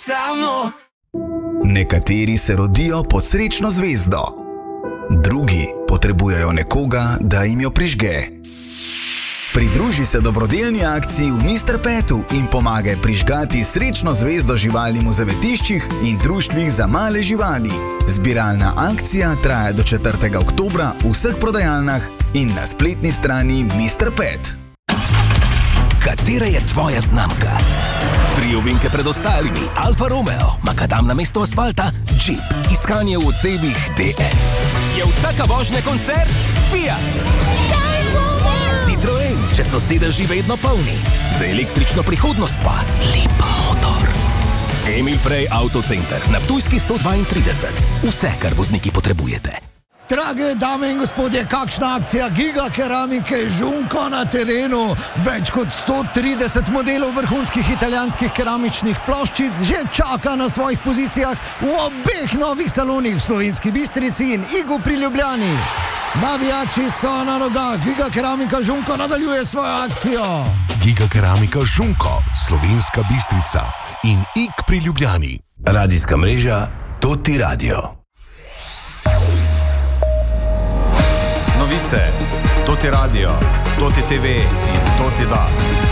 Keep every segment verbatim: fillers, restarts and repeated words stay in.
samo. Nekateri se rodijo pod srečno zvezdo, drugi potrebujejo nekoga, da jim jo prižge. Pridruži se dobrodelni akciji v mister Petu in pomagaj prižgati srečno zvezdo živalim v zavetiščih in društvih za male živali. Zbiralna akcija traja do četrtega oktobra v vseh prodajalnah in na spletni strani mister Pet. Katera je tvoja znamka? Tri ovinke pred ostalimi, Alfa Romeo, makadam na mesto asfalta, Jeep, iskanje v odsebih D S. Je vsaka vožnja koncert? Fiat. Citroen, če so sedeži vedno polni. Za električno prihodnost pa lep motor. Emil Frey Autocenter na Ptujski sto dvaintrideset. Vse, kar vozniki potrebujete. Drage dame in gospodje, kakšna akcija Giga Keramike Žunko na terenu. Več kot sto trideset modelov vrhunskih italijanskih keramičnih ploščic že čaka na svojih pozicijah v obeh novih salonih v Slovenski Bistrici in Igu pri Ljubljani. Navijači so na nogah, Giga Keramika Žunko nadaljuje svojo akcijo. Giga Keramika Žunko, Slovenska Bistrica in Ig pri Ljubljani. Radijska mreža Toti Radio. Novice, Toti Radio, Toti T V in Toti Da.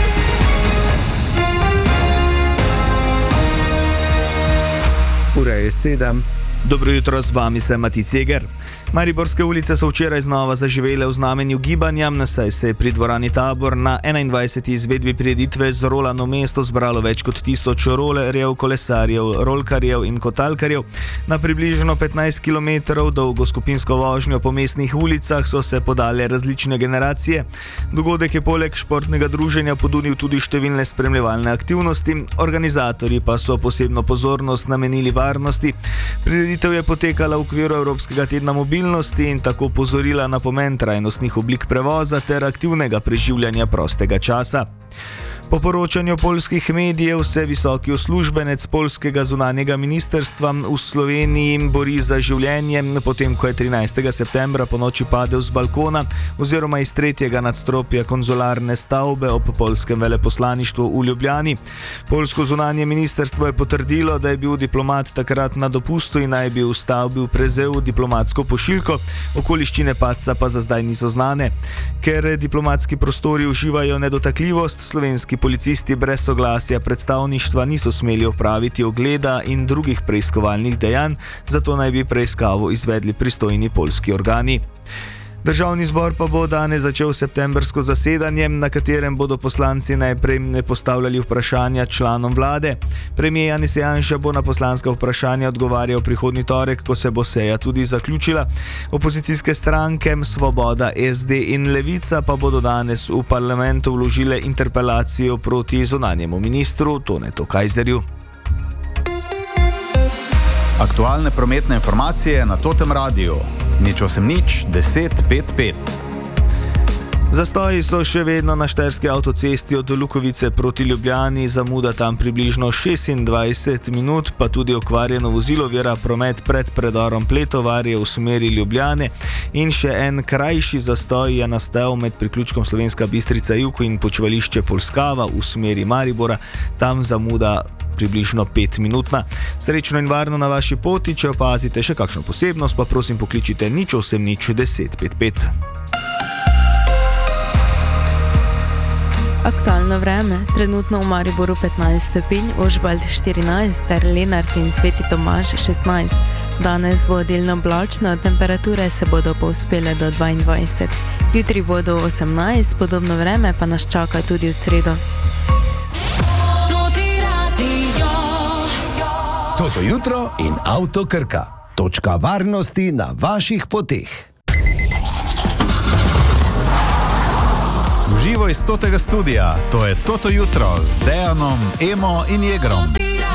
Ura je sedem. Dobro jutro, z vami sem Matic Jeger. Mariborske ulice so včeraj znova zaživele v znamenju gibanja, saj se je pri dvorani Tabor na enaindvajseti izvedbi prireditve z Rolano mesto zbralo več kot tisoč rolerjev, kolesarjev, rolkarjev in kotalkarjev. Na približno petnajst kilometrov dolgo skupinsko vožnjo po mestnih ulicah so se podale različne generacije. Dogodek je poleg športnega druženja ponudil tudi številne spremljevalne aktivnosti, organizatorji pa so posebno pozornost namenili varnosti. Prireditev je potekala v okviru Evropskega tedna mobilnosti in tako pozorila na pomen trajnostnih oblik prevoza ter aktivnega preživljanja prostega časa. Po poročanju poljskih medijev se visoki uslužbenec poljskega zunanjega ministrstva v Sloveniji bori za življenje, potem ko je trinajstega septembra po noči padel z balkona oziroma iz tretjega nadstropja konzularne stavbe ob poljskem veleposlaništvu v Ljubljani. Poljsko zunanje ministrstvo je potrdilo, da je bil diplomat takrat na dopustu in naj bi v stavbi prezel diplomatsko pošiljko, okoliščine padca pa za zdaj niso znane. Ker diplomatski prostori uživajo nedotakljivost, slovenski policisti brez soglasja predstavništva niso smeli opraviti ogleda in drugih preiskovalnih dejanj, zato naj bi preiskavo izvedli pristojni poljski organi. Državni zbor pa bo danes začel septembrsko zasedanje, na katerem bodo poslanci najprej postavljali vprašanja članom vlade. Premier Janez Janša bo na poslanska vprašanja odgovarjal prihodnji torek, ko se bo seja tudi zaključila. Opozicijske stranke Svoboda, S D in Levica pa bodo danes v parlamentu vložile interpelacijo proti zunanjemu ministru Tonetu Kajzerju. Aktualne prometne informacije na Totem radiju. Nič osem nič, deset pet pet. Zastoji so še vedno na štajerski avtocesti od Lukovice proti Ljubljani, zamuda tam približno šestindvajset minut, pa tudi okvarjeno vozilo ovira promet pred predorom Pletovarje v smeri Ljubljane in še en krajši zastoj je nastal med priključkom Slovenska Bistrica Jug in počivališče Polskava v smeri Maribora, tam zamuda približno pet minutna. Srečno in varno na vaši poti, če opazite še kakšno posebnost, pa prosim pokličite nič osem nič deset pet pet. Aktualno vreme, trenutno v Mariboru petnajst stopinj, Ožbalt štirinajst ter Lenart in Sveti Tomaž šestnajst. Danes bo delno oblačno, temperature se bodo povzpele do dvaindvajset. Jutri bodo osemnajst, podobno vreme pa nas čaka tudi v sredo. Toto jutro in Avto Krka. Točka varnosti na vaših poteh. Uživo iz Totega studia, to je Toto jutro z Dejanom, Emo in Jegrom.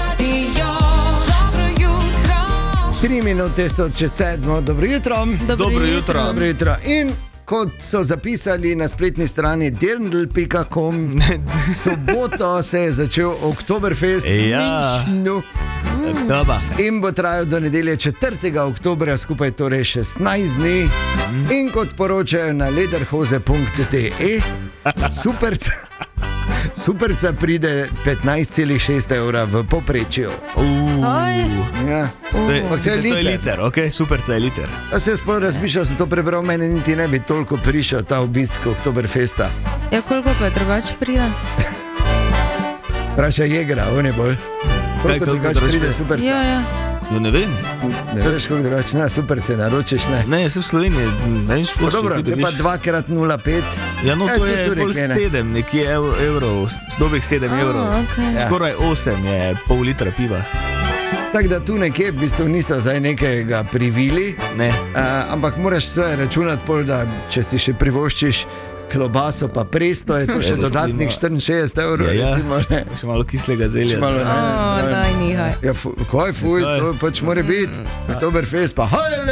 Tri minute so čez sedmo, dobro jutro. Dobro jutro. Dobro jutro. In kot so zapisali na spletni strani dirndl pika com, soboto se je začel Oktoberfest. Ja. Minčnu. Doba. In bo trajal do nedelje četrtega oktobra, skupaj torej šestnajst dni. In kot poročajo na lederhose pika de, super, Superca pride petnajst celih šest evra v povprečju. Ja. To je, Ampak to je to je liter. liter, ok, superca je liter. Jaz sem sploh razmišljal, se to prebral, meni niti ne bi toliko prišel ta obisk Oktoberfesta. Ja, koliko pa je drugače pride? Vprašaj Jegra, on je bolj. Kaj, Koliko koliko drugače drugače pride pride? superca? Ja, ja. Jo, ne vem. Ne veš, koliko drugače, ne, superce naročiš, ne. Ne, sem v Sloveniji, ne vem, Pa sploh dobro, če ti je pa dobiš. dva krat nula pet. Ja, no, Eh, to to je je tu bolj nekje, ne. sedem, nekje ev- evrov, dobrih sedem A, evrov. okej. Ja. Skoraj osem je pol litra piva. Tako da tu nekje v bistvu niso zdaj nekega privili, Ne. uh, ampak moraš svoje računati pol, da če si še privoščiš klobaso pa presto, je to še Recimo. dodatnih štiriinšestdeset evrov. Ja, ja. Recimo, ne. Še malo kislega zelja. Še malo, O, ne, zraven. daj, nihaj. Ja, fu, kaj fuj, Kaj? to pač mora biti. Oktoberfest pa hajle,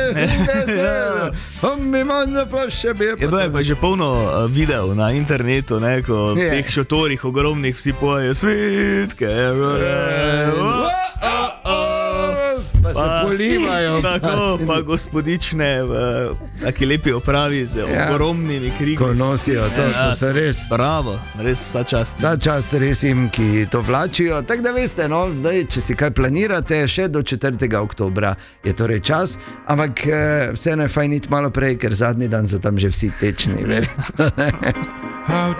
mi manj na flaše bi. Ja, to je pa že polno uh, videov na internetu, ne, ko v Je. teh šotorih ogromnih vsi pojejo Sweet Caroline. Pa se polivajo. Tako, pa gospodične v taki lepi opravi z Ja. ogromnimi kriki. Ko nosijo, to, to so res. Bravo, res vsa čast. Za čas res jim, ki to vlačijo. Tako da veste, no, zdaj, če si kaj planirate, še do četrtega oktobra je torej čas, ampak eh, vseeno je fajn iti malo prej, ker zadnji dan so tam že vsi tečni. verjetno.